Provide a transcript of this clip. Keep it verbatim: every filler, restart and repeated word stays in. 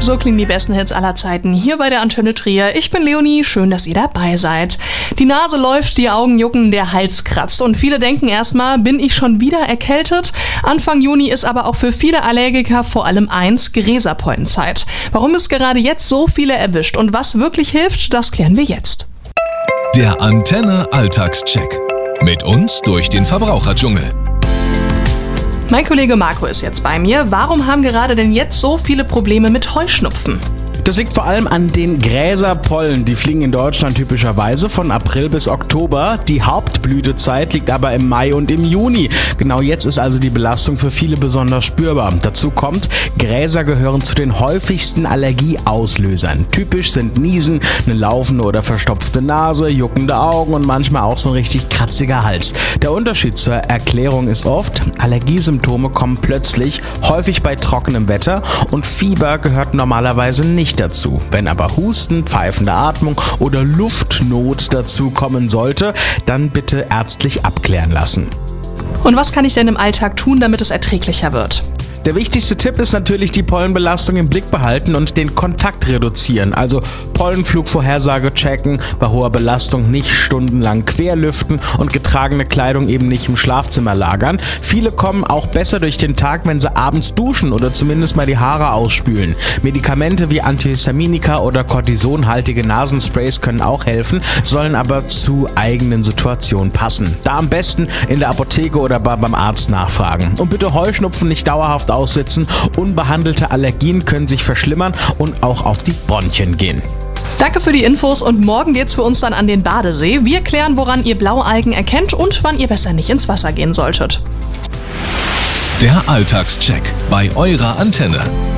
So klingen die besten Hits aller Zeiten hier bei der Antenne Trier. Ich bin Leonie, schön, dass ihr dabei seid. Die Nase läuft, die Augen jucken, der Hals kratzt und viele denken erstmal, bin ich schon wieder erkältet? Anfang Juni ist aber auch für viele Allergiker vor allem eins, Gräserpollenzeit. Warum es gerade jetzt so viele erwischt und was wirklich hilft, das klären wir jetzt. Der Antenne Alltagscheck. Mit uns durch den Verbraucherdschungel. Mein Kollege Marco ist jetzt bei mir. Warum haben gerade denn jetzt so viele Probleme mit Heuschnupfen? Das liegt vor allem an den Gräserpollen. Die fliegen in Deutschland typischerweise von April bis Oktober. Die Hauptblütezeit liegt aber im Mai und im Juni. Genau jetzt ist also die Belastung für viele besonders spürbar. Dazu kommt, Gräser gehören zu den häufigsten Allergieauslösern. Typisch sind Niesen, eine laufende oder verstopfte Nase, juckende Augen und manchmal auch so ein richtig kratziger Hals. Der Unterschied zur Erklärung ist oft, Allergiesymptome kommen plötzlich, häufig bei trockenem Wetter und Fieber gehört normalerweise nicht dazu. Wenn aber Husten, pfeifende Atmung oder Luftnot dazu kommen sollte, dann bitte ärztlich abklären lassen. Und was kann ich denn im Alltag tun, damit es erträglicher wird? Der wichtigste Tipp ist natürlich die Pollenbelastung im Blick behalten und den Kontakt reduzieren. Also Pollenflugvorhersage checken, bei hoher Belastung nicht stundenlang querlüften und getragene Kleidung eben nicht im Schlafzimmer lagern. Viele kommen auch besser durch den Tag, wenn sie abends duschen oder zumindest mal die Haare ausspülen. Medikamente wie Antihistaminika oder kortisonhaltige Nasensprays können auch helfen, sollen aber zu eigenen Situationen passen. Da am besten in der Apotheke oder beim Arzt nachfragen. Und bitte Heuschnupfen nicht dauerhaft aussitzen. Unbehandelte Allergien können sich verschlimmern und auch auf die Bronchien gehen. Danke für die Infos und morgen geht's für uns dann an den Badesee. Wir klären, woran ihr Blaualgen erkennt und wann ihr besser nicht ins Wasser gehen solltet. Der Alltagscheck bei eurer Antenne.